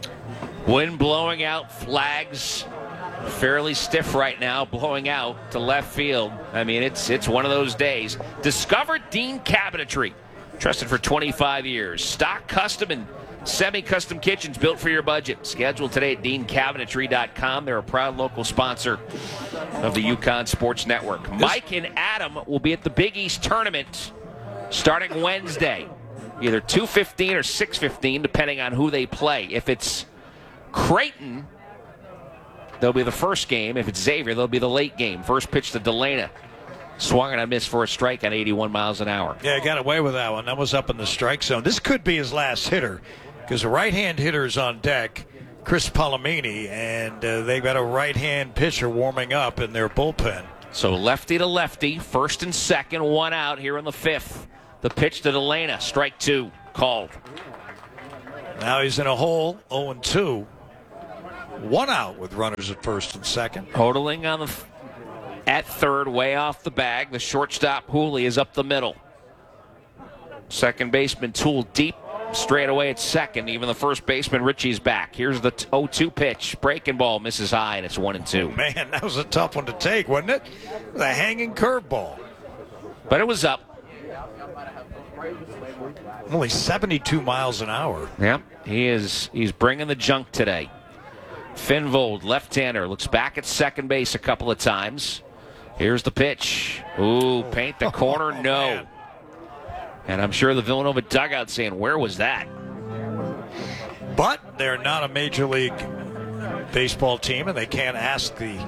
Wind blowing out, flags fairly stiff right now, blowing out to left field. I mean, it's one of those days. Discover Dean Cabinetry, trusted for 25 years. Stock, custom, and semi-custom kitchens built for your budget. Schedule today at deancabinetry.com. They're a proud local sponsor of the UConn Sports Network. Mike and Adam will be at the Big East Tournament starting Wednesday, either 2:15 or 6:15, depending on who they play. If it's Creighton, they'll be the first game. If it's Xavier, they'll be the late game. First pitch to Delana. Swung and a miss for a strike on 81 miles an hour. Yeah, got away with that one. That was up in the strike zone. This could be his last hitter because the right-hand hitter is on deck. Chris Palomini, and they've got a right-hand pitcher warming up in their bullpen. So lefty to lefty, first and second, one out here in the fifth. The pitch to Delana, strike two, called. Now he's in a hole, 0-2. One out with runners at first and second. Hodling on at third, way off the bag. The shortstop, Hooley, is up the middle. Second baseman, Toole, deep, straight away at second. Even the first baseman, Ritchie's back. Here's the 0-2 pitch. Breaking ball, misses high, and it's 1-2. Man, that was a tough one to take, wasn't it? The hanging curveball. But it was up. Only 72 miles an hour. Yep, he's bringing the junk today. Finvold, left-hander, looks back at second base a couple of times. Here's the pitch. Ooh, paint the corner, no. Man. And I'm sure the Villanova dugout saying, where was that? But they're not a Major League Baseball team, and they can't ask the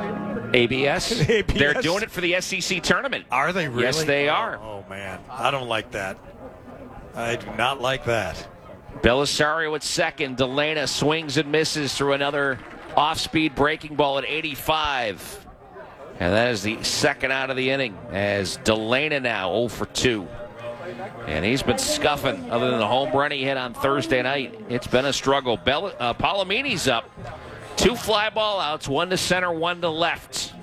ABS? ABS. They're doing it for the SEC tournament. Are they really? Yes, they are. Oh, man. I don't like that. I do not like that. Belisario at second. Delana swings and misses through another off-speed breaking ball at 85. And that is the second out of the inning as Delana now 0 for 2. And he's been scuffing other than the home run he hit on Thursday night. It's been a struggle. Palomini's up. 2 fly ball outs, 1 to center, 1 to left.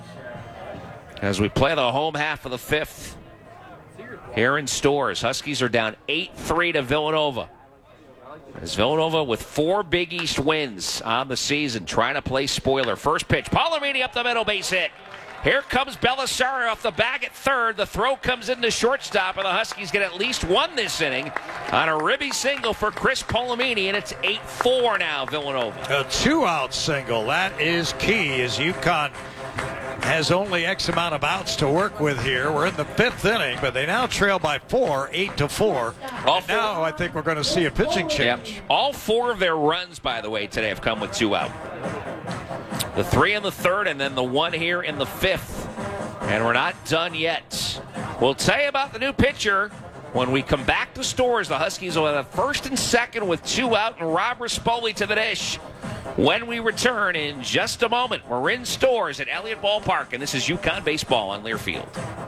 As we play the home half of the fifth here in Stores. Huskies are down 8-3 to Villanova. As Villanova with 4 Big East wins on the season, trying to play spoiler. First pitch, Palomini up the middle, base hit. Here comes Belisario off the bag at third. The throw comes into shortstop, and the Huskies get at least one this inning on a ribby single for Chris Palomini, and it's 8-4 now, Villanova. A 2-out single. That is key as UConn has only X amount of outs to work with here. We're in the 5th inning, but they now trail by 4, 8-4. Now I think we're going to see a pitching change. Yep. All 4 of their runs, by the way, today have come with 2 out. The 3 in the 3rd, and then the 1 here in the 5th. And we're not done yet. We'll tell you about the new pitcher when we come back to Stores. The Huskies will have first and second with 2 out, and Rob Rispoli to the dish. When we return in just a moment, we're in Stores at Elliott Ballpark, and this is UConn Baseball on Learfield.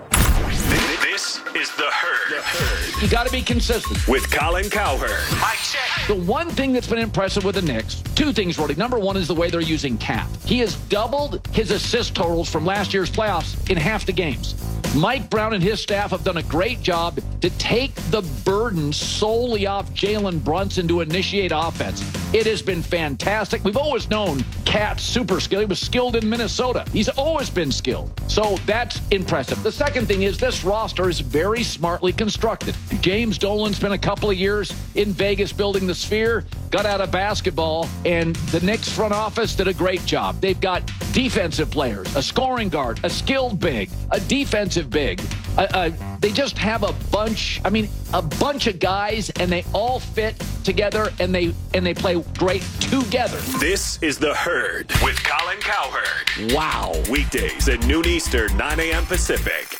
This is The Herd. You got to be consistent. With Colin Cowherd. Mike check. The one thing that's been impressive with the Knicks, 2 things, really. Number 1 is the way they're using Cap. He has doubled his assist totals from last year's playoffs in half the games. Mike Brown and his staff have done a great job to take the burden solely off Jalen Brunson to initiate offense. It has been fantastic. We've always known Cat's super skilled. He was skilled in Minnesota. He's always been skilled. So that's impressive. The second thing is this roster is very smartly constructed. James Dolan spent a couple of years in Vegas building the Sphere, got out of basketball, and the Knicks front office did a great job. They've got defensive players, a scoring guard, a skilled big, a defensive big. They just have a bunch of guys, and they all fit together, and they play great together. This is The Herd with Colin Cowherd. Wow. Weekdays at noon Eastern, 9 a.m. Pacific.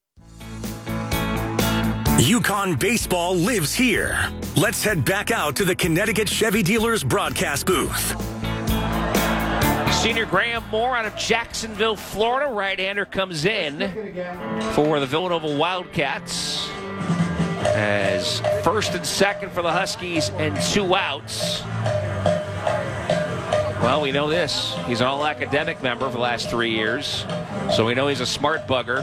UConn baseball lives here. Let's head back out to the Connecticut Chevy Dealers broadcast booth. Senior Graham Moore out of Jacksonville, Florida. Right-hander comes in for the Villanova Wildcats. As first and second for the Huskies and 2 outs. Well, we know this. He's an all-academic member for the last 3 years. So we know he's a smart bugger.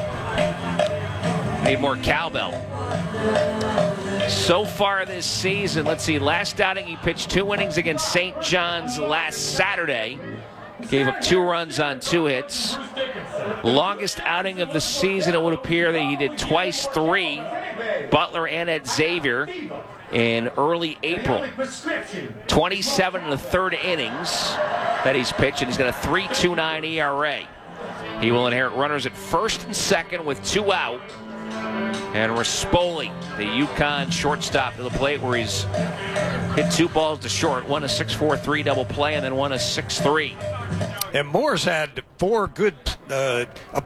Need more cowbell. So far this season, let's see, last outing he pitched 2 innings against St. John's last Saturday. Gave up 2 runs on 2 hits. Longest outing of the season, it would appear that he did twice 3. Butler and at Xavier in early April. 27 1/3 innings that he's pitched, and he's got a 3.29 ERA. He will inherit runners at first and second with 2 out. And Rispoli, the UConn shortstop, to the plate where he's hit 2 balls to short. One a 6-4-3 double play, and then one a 6-3. And Moore's had 4 good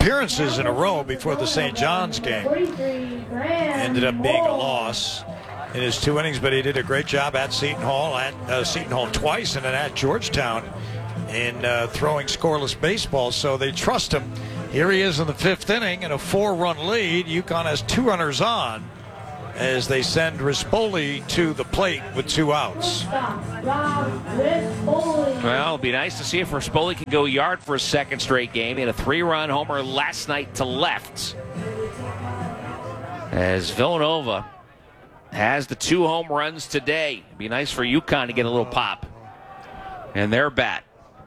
appearances in a row before the St. John's game. Ended up being a loss. in his 2 innings, but he did a great job at Seton Hall, twice, and then at Georgetown in throwing scoreless baseball. So they trust him. Here he is in the 5th inning in a 4-run lead. UConn has 2 runners on as they send Rispoli to the plate with 2 outs. Well, it'll be nice to see if Rispoli can go yard for a 2nd straight game. He had a 3-run homer last night to left, as Villanova has the 2 home runs today. It'd be nice for UConn to get a little pop in their bat.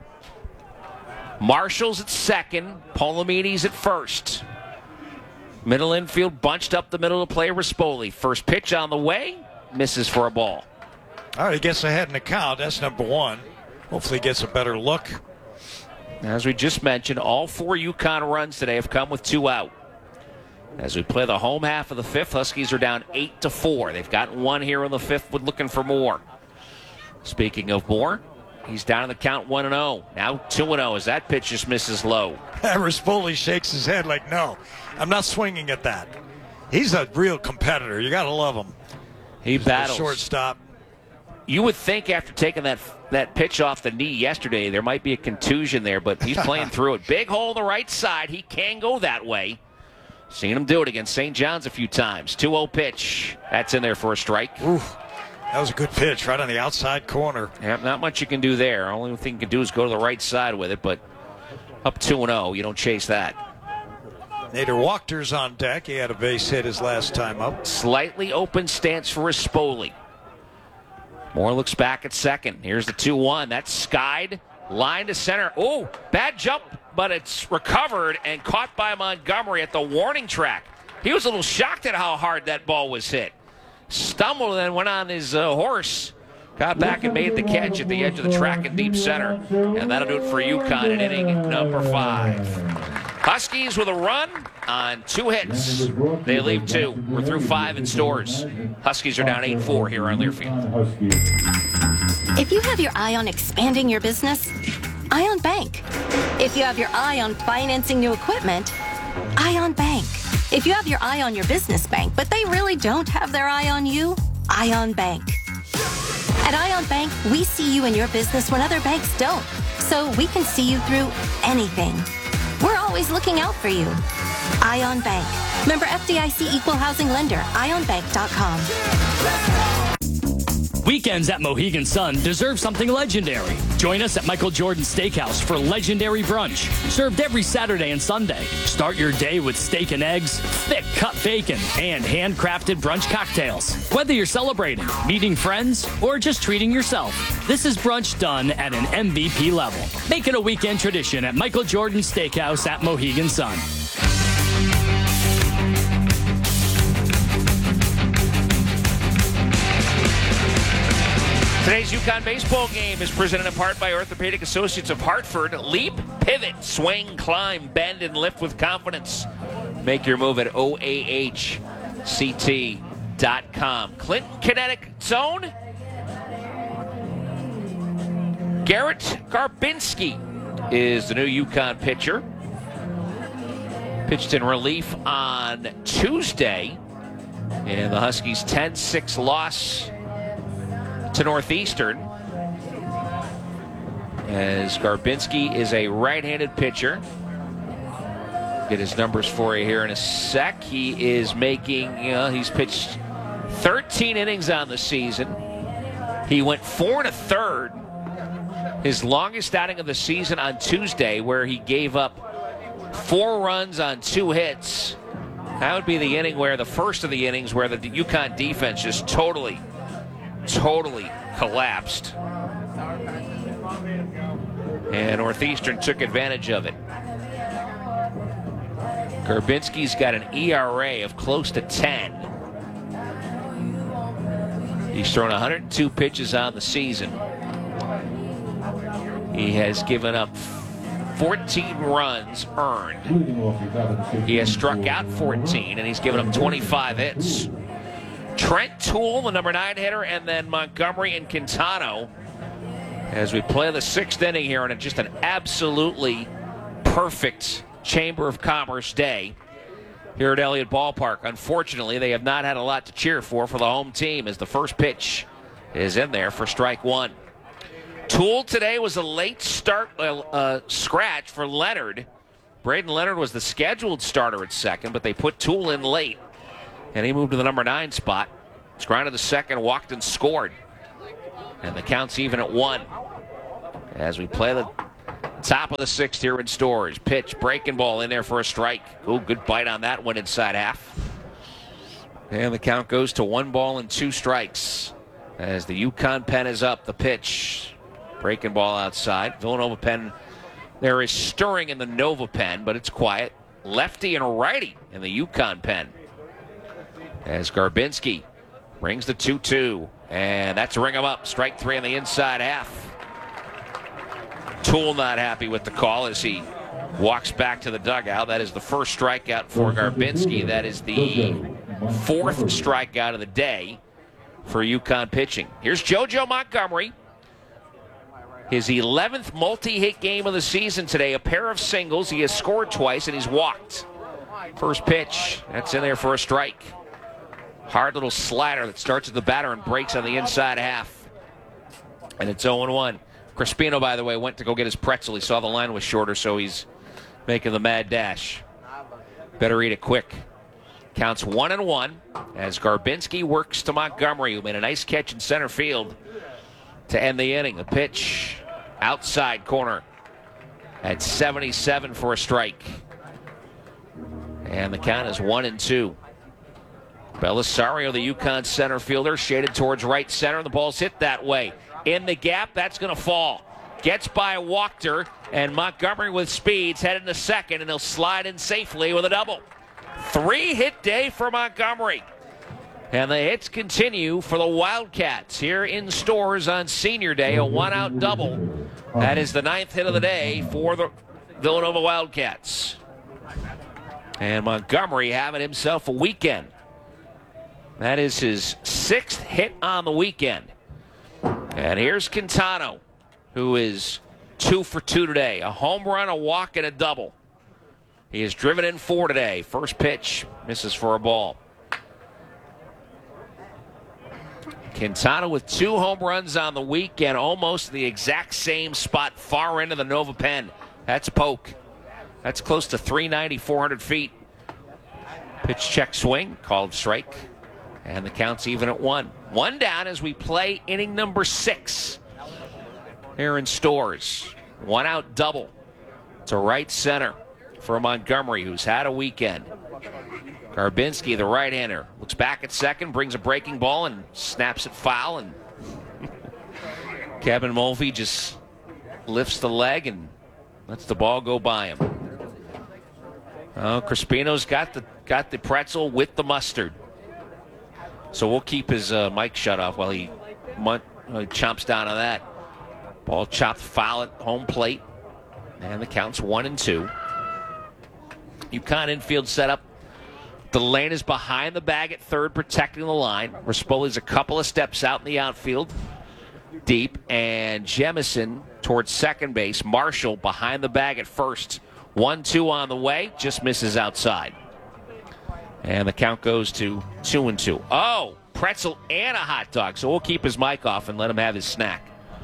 Marshall's at second. Polomides at first. Middle infield bunched up the middle to play Rispoli. First pitch on the way. Misses for a ball. All right, he gets ahead in the count. That's number 1. Hopefully he gets a better look. As we just mentioned, all 4 UConn runs today have come with 2 out. As we play the home half of the 5th, Huskies are down 8-4. They've gotten 1 here in the 5th, but looking for more. Speaking of more, he's down in the count 1-0. Now 2-0 as that pitch just misses low. Rispoli shakes his head like, no, I'm not swinging at that. He's a real competitor. You got to love him. He battles. Shortstop. You would think after taking that pitch off the knee yesterday, there might be a contusion there, but he's playing through it. Big hole on the right side. He can go that way. Seen him do it against St. John's a few times. 2-0 pitch. That's in there for a strike. Ooh, that was a good pitch right on the outside corner. Yeah, not much you can do there. Only thing you can do is go to the right side with it, but up 2-0, you don't chase that. Nader Walker's on deck. He had a base hit his last time up. Slightly open stance for Rispoli. Moore looks back at second. Here's the 2-1. That's skied. Line to center. Oh, bad jump, but it's recovered and caught by Montgomery at the warning track. He was a little shocked at how hard that ball was hit. Stumbled and then went on his horse. Got back and made the catch at the edge of the track in deep center. And that'll do it for UConn in inning number 5. Huskies with a run on 2 hits. They leave 2. We're through 5 in Stores. Huskies are down 8-4 here on Learfield. If you have your eye on expanding your business, Ion Bank. If you have your eye on financing new equipment, Ion Bank. If you have your eye on your business bank, but they really don't have their eye on you, Ion Bank. At Ion Bank, we see you and your business when other banks don't, so we can see you through anything. We're always looking out for you. Ion Bank. Member FDIC Equal Housing Lender. IonBank.com. Weekends at Mohegan Sun deserve something legendary. Join us at Michael Jordan Steakhouse for legendary brunch, served every Saturday and Sunday. Start your day with steak and eggs, thick cut bacon, and handcrafted brunch cocktails. Whether you're celebrating, meeting friends, or just treating yourself, this is brunch done at an MVP level. Make it a weekend tradition at Michael Jordan Steakhouse at Mohegan Sun. Today's UConn baseball game is presented in part by Orthopedic Associates of Hartford. Leap, pivot, swing, climb, bend, and lift with confidence. Make your move at OAHCT.com. Clinton Kinetic Zone. Garrett Garbinski is the new UConn pitcher. Pitched in relief on Tuesday in the Huskies' 10-6 loss to Northeastern, as Garbinski is a right-handed pitcher. Get his numbers for you here in a sec. He is making, he's pitched 13 innings on the season. He went 4 1/3. His longest outing of the season on Tuesday, where he gave up 4 runs on 2 hits. That would be the inning where, the first of the innings where the UConn defense just totally collapsed. And Northeastern took advantage of it. Garbinski's got an ERA of close to 10. He's thrown 102 pitches on the season. He has given up 14 runs earned. He has struck out 14, and he's given up 25 hits. Trent Toole, the number 9 hitter, and then Montgomery and Quintano as we play the 6th inning here on just an absolutely perfect Chamber of Commerce day here at Elliott Ballpark. Unfortunately, they have not had a lot to cheer for the home team as the first pitch is in there for strike one. Toole today was a late start scratch for Leonard. Braden Leonard was the scheduled starter at second, but they put Toole in late, and he moved to the number 9 spot. He's grounded to second, walked and scored. And the count's even at 1 as we play the top of the 6th here in Storrs. Pitch, breaking ball in there for a strike. Oh, good bite on that one inside half. And the count goes to 1 ball and 2 strikes as the UConn pen is up. The pitch, breaking ball outside. Villanova pen, there is stirring in the Nova pen, but it's quiet. Lefty and righty in the UConn pen as Garbinski brings the 2-2. And that's a ring him up. Strike 3 on the inside half. Toole not happy with the call as he walks back to the dugout. That is the first strikeout for Garbinski. That is the 4th strikeout of the day for UConn pitching. Here's JoJo Montgomery. His 11th multi-hit game of the season today. A pair of singles. He has scored twice and he's walked. First pitch. That's in there for a strike. Hard little slider that starts at the batter and breaks on the inside half. And it's 0-1. Crispino, by the way, went to go get his pretzel. He saw the line was shorter, so he's making the mad dash. Better eat it quick. Counts 1-1 as Garbinski works to Montgomery, who made a nice catch in center field to end the inning. The pitch outside corner at 77 for a strike. And the count is 1-2. Belisario, the UConn center fielder, shaded towards right center. The ball's hit that way. In the gap, that's going to fall. Gets by Wachter, and Montgomery with speed's headed to second, and he'll slide in safely with a double. 3-hit day for Montgomery. And the hits continue for the Wildcats here in Storrs on Senior Day, a 1-out double. That is the 9th hit of the day for the Villanova Wildcats. And Montgomery having himself a weekend. That is his 6th hit on the weekend. And here's Quintano, who is 2 for 2 today. A home run, a walk, and a double. He has driven in 4 today. First pitch, misses for a ball. Quintano with 2 home runs on the weekend, almost the exact same spot, far into the Nova pen. That's a poke. That's close to 390, 400 feet. Pitch check swing, called strike. And the count's even at 1. 1 down as we play inning number 6 here in Storrs. 1-out double to right center for Montgomery, who's had a weekend. Garbinski, the right-hander, looks back at second, brings a breaking ball and snaps it foul. And Kevin Mulvey just lifts the leg and lets the ball go by him. Oh, Crispino's got the pretzel with the mustard. So we'll keep his mic shut off while he chomps down on that. Ball chopped foul at home plate. And the count's 1-2. UConn infield setup. Delane is behind the bag at third, protecting the line. Rispoli's a couple of steps out in the outfield, deep. And Jemison towards second base. Marshall behind the bag at first. 1-2 on the way. Just misses outside. And the count goes to 2-2. Oh, pretzel and a hot dog. So we'll keep his mic off and let him have his snack.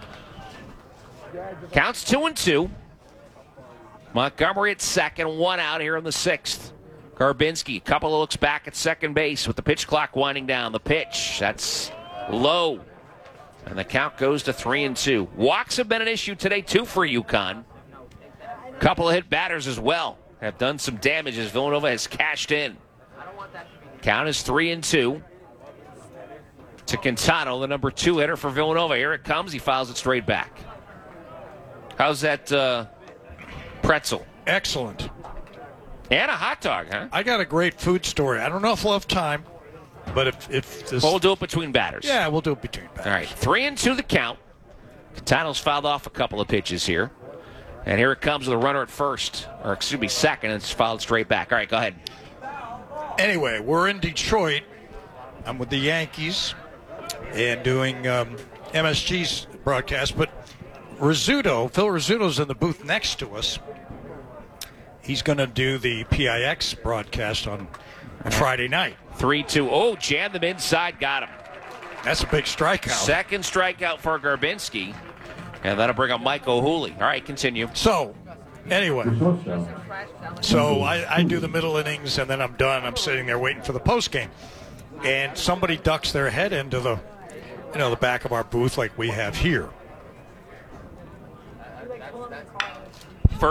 Counts 2-2. Montgomery at second, 1 out here in the 6th. Garbinski, a couple of looks back at second base with the pitch clock winding down. The pitch, that's low. And the count goes to 3-2. Walks have been an issue today, too, for UConn. Couple of hit batters as well have done some damage as Villanova has cashed in. Count is 3-2 to Quintano, the number 2 hitter for Villanova. Here it comes. He fouls it straight back. How's that pretzel? Excellent. And a hot dog, huh? I got a great food story. I don't know if we'll have time, but if this... Well, we'll do it between batters. Yeah, we'll do it between batters. All right, 3-2 the count. Quintano's fouled off a couple of pitches here. And here it comes with a runner at first, or excuse me, second, and it's fouled straight back. All right, go ahead. Anyway, we're in Detroit. I'm with the Yankees and doing MSG's broadcast, but Phil Rizzuto's in the booth next to us. He's going to do the PIX broadcast on Friday night. 3-2. Oh, jammed them inside, got him. That's a big strikeout. Second strikeout for Garbinski. And that'll bring up Mike O'Hooley. All right, continue. So, anyway. So I do the middle innings, and then I'm done. I'm sitting there waiting for the post game. And somebody ducks their head into the back of our booth like we have here.